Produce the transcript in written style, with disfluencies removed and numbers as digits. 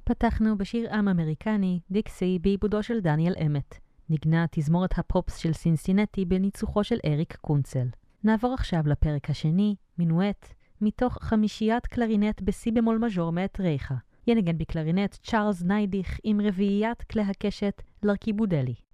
פתחנו בשיר עם אמריקני, דיקסי, בעיבודו של דניאל אמת. נגנה תזמורת הפופס של סינסינטי בניצוחו של אריק קונצל. נעבור עכשיו לפרק השני, מינואט, מתוך חמישיית קלרינט בסי במול מז'ור מאת רייכה. ינגן בקלרינט צ'ארלס ניידיך עם רביעיית כלי הקשת לרקיבודלי.